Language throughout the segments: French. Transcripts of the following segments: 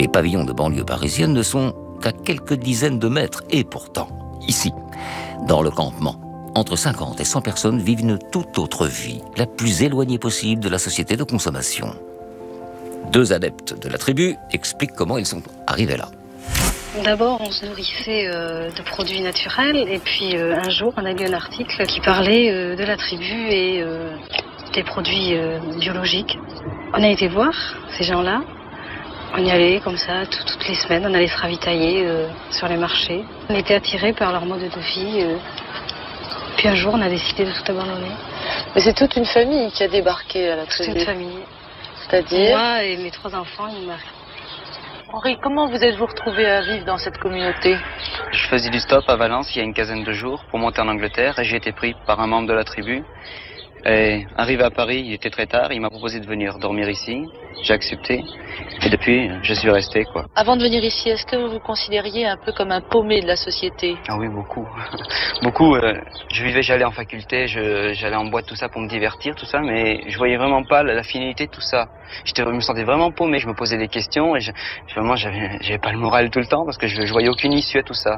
Les pavillons de banlieue parisienne ne sont qu'à quelques dizaines de mètres. Et pourtant, ici, dans le campement, entre 50 et 100 personnes vivent une toute autre vie, la plus éloignée possible de la société de consommation. 2 adeptes de la tribu expliquent comment ils sont arrivés là. D'abord, on se nourrissait de produits naturels et puis un jour, on a lu un article qui parlait de la tribu et des produits biologiques. On a été voir ces gens-là. On y allait comme ça toutes les semaines, on allait se ravitailler sur les marchés. On était attirés par leur mode de vie. Puis un jour, on a décidé de tout abandonner. Mais c'est toute une famille qui a débarqué à la tribu. Toute une famille. C'est-à-dire moi et mes 3 enfants et mon mari. Henri, comment vous êtes-vous retrouvé à vivre dans cette communauté? Je faisais du stop à Valence il y a une quinzaine de jours pour monter en Angleterre et j'ai été pris par un membre de la tribu. Et arrivé à Paris, il était très tard, il m'a proposé de venir dormir ici. J'ai accepté et depuis, je suis resté, quoi. Avant de venir ici, est-ce que vous vous considériez un peu comme un paumé de la société? Ah oui, beaucoup. Beaucoup. J'allais en faculté, j'allais en boîte, tout ça pour me divertir, tout ça, mais je voyais vraiment pas la finalité de tout ça. Je me sentais vraiment paumé, je me posais des questions et vraiment, j'avais pas le moral tout le temps parce que je voyais aucune issue à tout ça.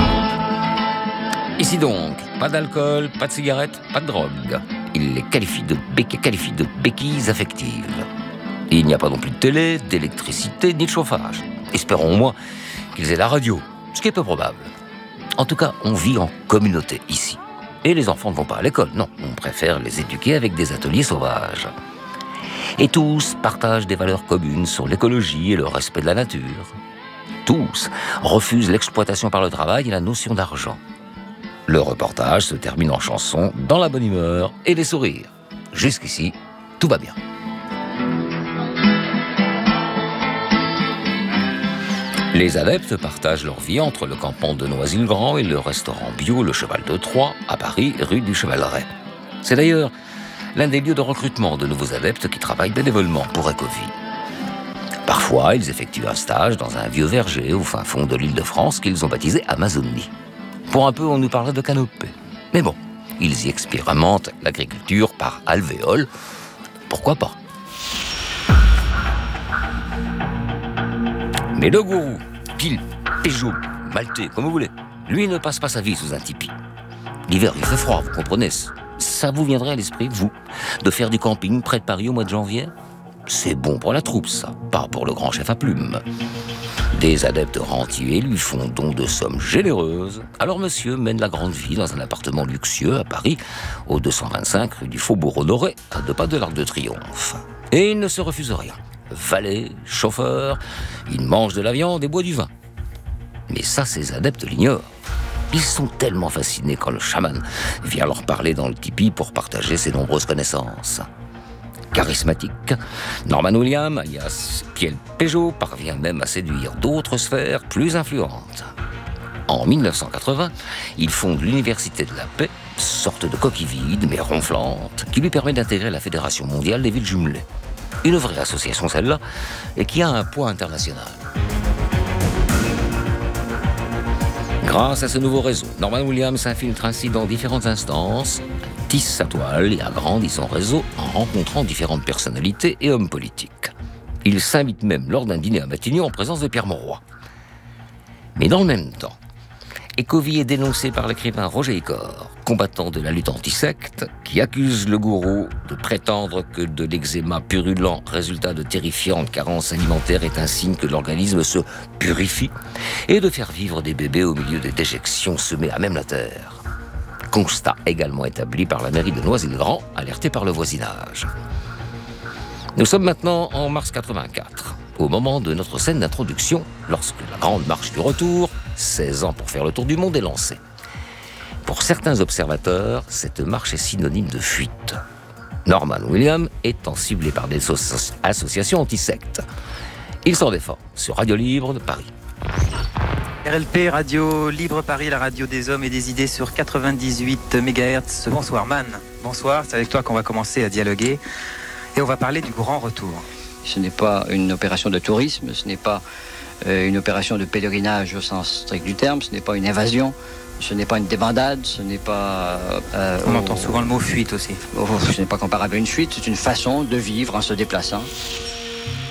Ici donc, pas d'alcool, pas de cigarettes, pas de drogue. Il les qualifie de béquilles affectives. Et il n'y a pas non plus de télé, d'électricité, ni de chauffage. Espérons au moins qu'ils aient la radio, ce qui est peu probable. En tout cas, on vit en communauté ici. Et les enfants ne vont pas à l'école, non. On préfère les éduquer avec des ateliers sauvages. Et tous partagent des valeurs communes sur l'écologie et le respect de la nature. Tous refusent l'exploitation par le travail et la notion d'argent. Le reportage se termine en chanson, dans la bonne humeur et les sourires. Jusqu'ici, tout va bien. Les adeptes partagent leur vie entre le campement de Noisy-le-Grand et le restaurant bio Le Cheval de Troyes, à Paris, rue du Chevaleret. C'est d'ailleurs l'un des lieux de recrutement de nouveaux adeptes qui travaillent bénévolement pour Ecovie. Parfois, ils effectuent un stage dans un vieux verger au fin fond de l'Île-de-France qu'ils ont baptisé Amazonie. Pour un peu, on nous parlait de canopée. Mais bon, ils y expérimentent l'agriculture par alvéole. Pourquoi pas? Mais le gourou, pile, Peugeot, maltais, comme vous voulez, lui ne passe pas sa vie sous un tipi. L'hiver, il fait froid, vous comprenez? Ça vous viendrait à l'esprit, vous, de faire du camping près de Paris au mois de janvier? C'est bon pour la troupe, ça, pas pour le grand chef à plumes. Des adeptes rentiers lui font don de sommes généreuses. Alors monsieur mène la grande vie dans un appartement luxueux à Paris, au 225 rue du Faubourg-Honoré, à 2 pas de l'Arc de Triomphe. Et il ne se refuse rien. Valet, chauffeur, il mange de la viande et boit du vin. Mais ça, ces adeptes l'ignorent. Ils sont tellement fascinés quand le chaman vient leur parler dans le tipi pour partager ses nombreuses connaissances. Charismatique, Norman Williams, alias Pierre Peugeot, parvient même à séduire d'autres sphères plus influentes. En 1980, il fonde l'Université de la Paix, sorte de coquille vide mais ronflante, qui lui permet d'intégrer la Fédération mondiale des villes jumelées. Une vraie association celle-là, et qui a un poids international. Grâce à ce nouveau réseau, Norman Williams s'infiltre ainsi dans différentes instances, tisse sa toile et agrandit son réseau en rencontrant différentes personnalités et hommes politiques. Il s'invite même lors d'un dîner à Matignon en présence de Pierre Mauroy. Mais dans le même temps, Ecovie est dénoncé par l'écrivain Roger Icor, combattant de la lutte anti-secte, qui accuse le gourou de prétendre que de l'eczéma purulent, résultat de terrifiantes carences alimentaires, est un signe que l'organisme se purifie, et de faire vivre des bébés au milieu des déjections semées à même la terre. Constat également établi par la mairie de Noisy-le-Grand, alertée par le voisinage. Nous sommes maintenant en mars 84, au moment de notre scène d'introduction, lorsque la grande marche du retour, 16 ans pour faire le tour du monde, est lancée. Pour certains observateurs, cette marche est synonyme de fuite. Norman Williams étant ciblé par des associations anti-sectes. Il s'en défend sur Radio Libre de Paris. RLP, Radio Libre Paris, la radio des hommes et des idées sur 98 MHz. Bonsoir Man, bonsoir, c'est avec toi qu'on va commencer à dialoguer et on va parler du grand retour. Ce n'est pas une opération de tourisme, ce n'est pas une opération de pèlerinage au sens strict du terme, ce n'est pas une invasion, ce n'est pas une débandade, ce n'est pas... on entend souvent le mot fuite aussi. Ce n'est pas comparable à une fuite, c'est une façon de vivre en se déplaçant.